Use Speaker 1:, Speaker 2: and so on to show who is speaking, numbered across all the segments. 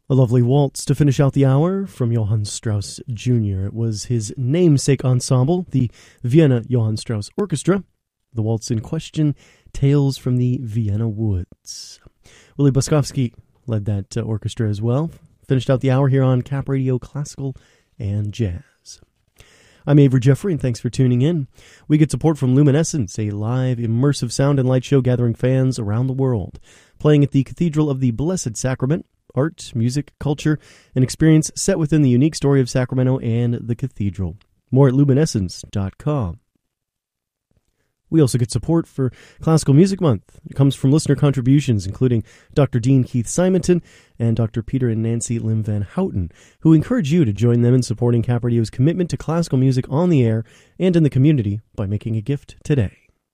Speaker 1: A lovely waltz to finish out the hour from Johann Strauss Jr. It was his namesake ensemble, the Vienna Johann Strauss Orchestra. The waltz in question, Tales from the Vienna Woods. Willie Boskovsky led that orchestra as well. Finished out the hour here on Cap Radio Classical and Jazz. I'm Avery Jeffrey, and thanks for tuning in. We get support from Luminescence, a live, immersive sound and light show gathering fans around the world. Playing at the Cathedral of the Blessed Sacrament. Art, music, culture, and experience set within the unique story of Sacramento and the cathedral. More at luminescence.com. We also get support for Classical Music Month. It comes from listener contributions, including Dr. Dean Keith Simonton and Dr. Peter and Nancy Lim Van Houten, who encourage you to join them in supporting Cap Radio's commitment to classical music on the air and in the community by making a gift today.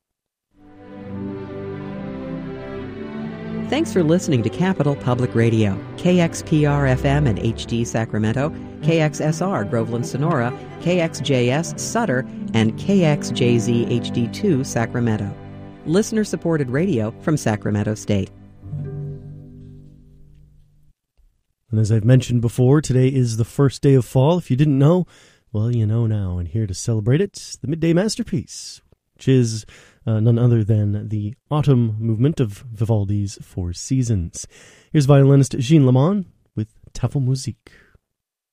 Speaker 2: Thanks for listening to Capital Public Radio, KXPR-FM and HD Sacramento, KXSR Groveland Sonora, KXJS Sutter, and KXJZ HD2 Sacramento. Listener-supported radio from Sacramento State.
Speaker 1: And as I've mentioned before, today is the first day of fall. If you didn't know, well, you know now. And here to celebrate it, the Midday Masterpiece, which is none other than the autumn movement of Vivaldi's Four Seasons. Here's violinist Jean Lamont with Tafelmusik.